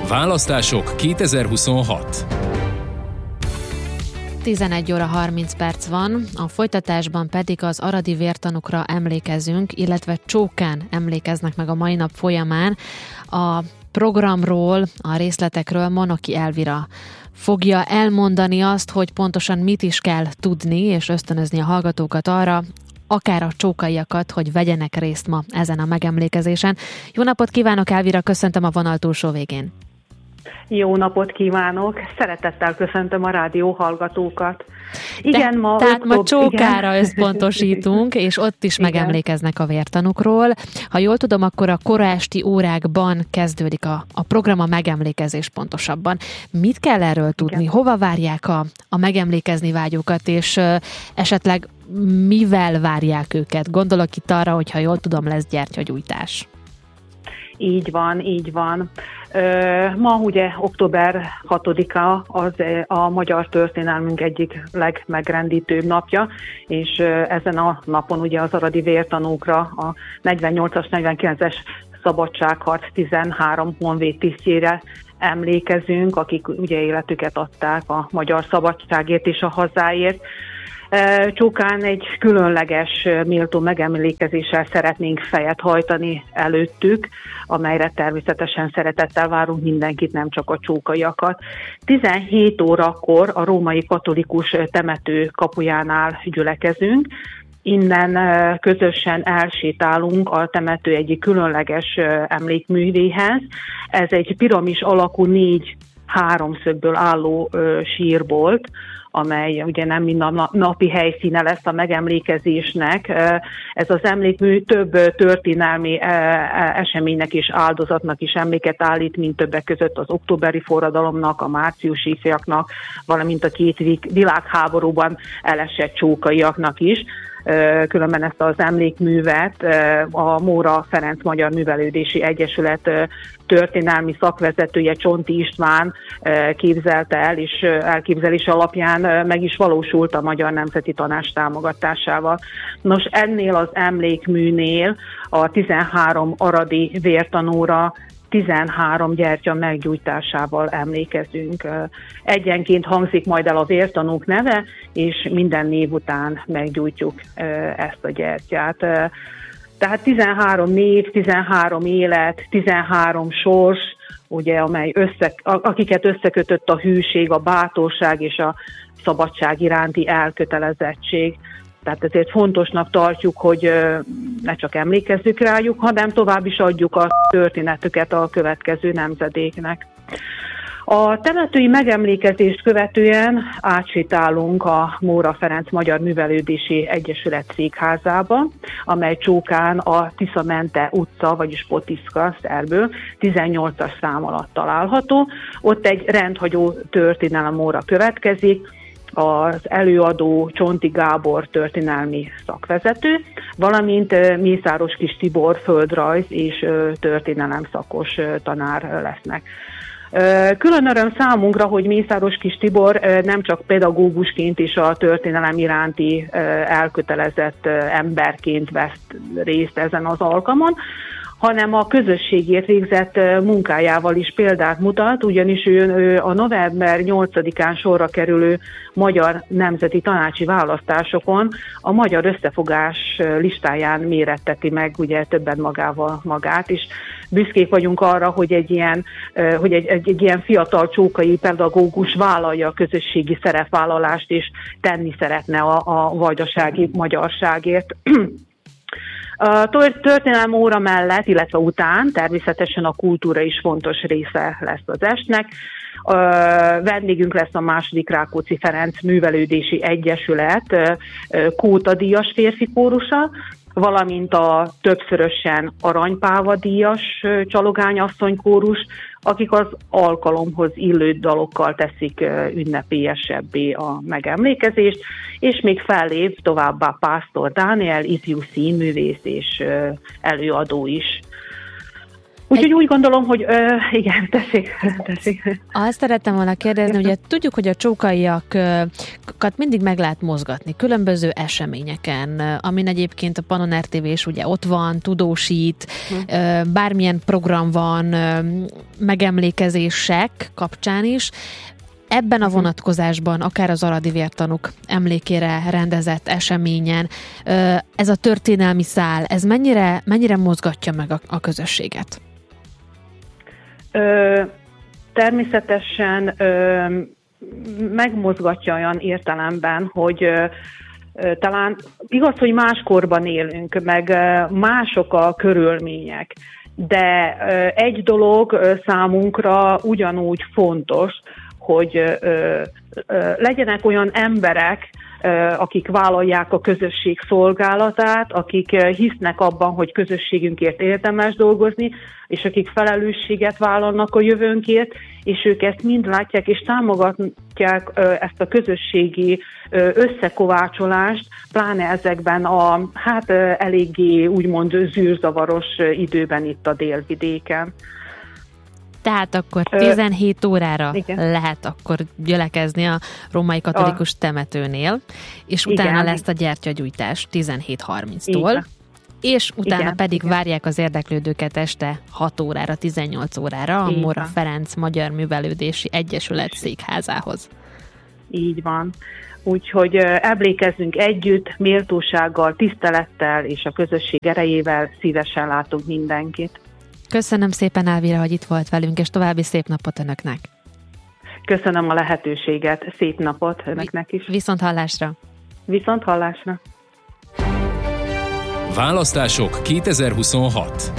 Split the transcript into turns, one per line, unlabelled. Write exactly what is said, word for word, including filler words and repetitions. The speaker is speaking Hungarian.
Választások kétezer-huszonhat.
tizenegy óra harminc perc van, a folytatásban pedig az aradi vértanúkra emlékezünk, illetve csókán emlékeznek meg a mai nap folyamán. A programról, a részletekről Monoki Elvira fogja elmondani azt, hogy pontosan mit is kell tudni, és ösztönözni a hallgatókat arra, akár a csókaiakat, hogy vegyenek részt ma ezen a megemlékezésen. Jó napot kívánok, Elvira, köszöntöm a vonal túlsó végén.
Jó napot kívánok! Szeretettel köszöntöm a rádió hallgatókat. Igen,
De,
ma
tehát
oktob...
ma csókára
igen.
összpontosítunk, és ott is
igen.
megemlékeznek a vértanúkról. Ha jól tudom, akkor a kora esti órákban kezdődik a, a program, a megemlékezés pontosabban. Mit kell erről tudni? Igen. Hova várják a, a megemlékezni vágyókat, és uh, esetleg mivel várják őket? Gondolok itt arra, hogy ha jól tudom, lesz gyertyagyújtás.
Így van, így van. Ma ugye október hatodika az a magyar történelmünk egyik legmegrendítőbb napja, és ezen a napon ugye az aradi vértanúkra, a negyvennyolcas negyvenkilences szabadságharc tizenhárom honvéd tisztjére emlékezünk, akik ugye életüket adták a magyar szabadságért és a hazáért. Csókán egy különleges, méltó megemlékezéssel szeretnénk fejet hajtani előttük, amelyre természetesen szeretettel várunk mindenkit, nem csak a csókaiakat. tizenhét órakor a római katolikus temető kapujánál gyülekezünk. Innen közösen elsétálunk a temető egyik különleges emlékművéhez. Ez egy piramis alakú négy háromszögből álló sírbolt, amely ugye nem minden napi helyszíne lesz a megemlékezésnek. Ez az emlékmű több történelmi eseménynek és áldozatnak is emléket állít, mint többek között az októberi forradalomnak, a márciusi ifjaknak, valamint a két világháborúban elesett csókaiaknak is. Különben ezt az emlékművet a Móra Ferenc Magyar Művelődési Egyesület történelmi szakvezetője, Csonti István képzelte el, és elképzelés alapján meg is valósult a Magyar Nemzeti Tanács támogatásával. Nos, ennél az emlékműnél a tizenhárom aradi vértanúra tizenhárom gyertya meggyújtásával emlékezünk. Egyenként hangzik majd el a vértanúk neve, és minden név után meggyújtjuk ezt a gyertyát. Tehát tizenhárom név, tizenhárom élet, tizenhárom sors, ugye, amely össze, akiket összekötött a hűség, a bátorság és a szabadság iránti elkötelezettség. Tehát ezért fontosnak tartjuk, hogy ne csak emlékezzük rájuk, hanem tovább is adjuk a történetüket a következő nemzedéknek. A temetői megemlékezést követően átsétálunk a Móra Ferenc Magyar Művelődési Egyesület székházába, amely csókán a Tiszamente utca, vagyis Potiszka, Szerből tizennyolcas szám alatt található. Ott egy rendhagyó történelem óra következik, az előadó Csonti Gábor történelmi szakvezető, valamint Mészáros Kis Tibor földrajz és történelem szakos tanár lesznek. Külön öröm számunkra, hogy Mészáros Kis Tibor nem csak pedagógusként és a történelem iránti elkötelezett emberként vesz részt ezen az alkalmon, hanem a közösségért végzett munkájával is példát mutat, ugyanis ő a november nyolcadikán sorra kerülő Magyar Nemzeti Tanácsi Választásokon a Magyar Összefogás listáján méretteti meg ugye többen magával magát, és büszkék vagyunk arra, hogy egy ilyen, hogy egy, egy, egy ilyen fiatal csókai pedagógus vállalja a közösségi szerepvállalást, és tenni szeretne a, a vajdasági magyarságért. A történelmi óra mellett, illetve után természetesen a kultúra is fontos része lesz az estnek. A vendégünk lesz a második Rákóczi Ferenc Művelődési Egyesület Kóta díjas férfi kórusa, valamint a többszörösen aranypálva díjas Csalogányasszony kórus, akik az alkalomhoz illő dalokkal teszik ünnepélyesebbé a megemlékezést, és még fellép továbbá Pásztor Dániel, ifjú színművész és előadó is. Úgyhogy úgy gondolom, hogy ö, igen, tessék, tessék.
Azt szerettem volna kérdezni, ugye tudjuk, hogy a csókaiakat mindig meg lehet mozgatni különböző eseményeken, amin egyébként a Pannon er té vé is ugye ott van, tudósít, hm. bármilyen program van, megemlékezések kapcsán is. Ebben a vonatkozásban, akár az aradi vértanúk emlékére rendezett eseményen, ez a történelmi szál, ez mennyire, mennyire mozgatja meg a, a közösséget?
Ö, természetesen ö, megmozgatja olyan értelemben, hogy ö, talán igaz, hogy máskorban élünk, meg mások a körülmények, de ö, egy dolog ö, számunkra ugyanúgy fontos, hogy ö, ö, legyenek olyan emberek, ö, akik vállalják a közösség szolgálatát, akik ö, hisznek abban, hogy közösségünkért érdemes dolgozni, és akik felelősséget vállalnak a jövőnkért, és ők ezt mind látják, és támogatják ö, ezt a közösségi ö, összekovácsolást, pláne ezekben a hát ö, eléggé úgymond zűrzavaros időben itt a délvidéken.
Tehát akkor tizenhét órára
igen.
lehet akkor gyülekezni a római katolikus a... temetőnél, és utána igen. lesz a gyertyagyújtás tizenhét harminctól, igen. és utána igen, pedig igen. várják az érdeklődőket este hat órára, tizennyolc órára a Móra Ferenc Magyar Művelődési Egyesület székházához.
Így van. Úgyhogy emlékezzünk együtt, méltósággal, tisztelettel és a közösség erejével szívesen látunk mindenkit.
Köszönöm szépen, Elvira, hogy itt volt velünk, és további szép napot önöknek.
Köszönöm a lehetőséget, szép napot önöknek is.
Viszont hallásra.
Viszont hallásra.
Választások kétezer-huszonhat.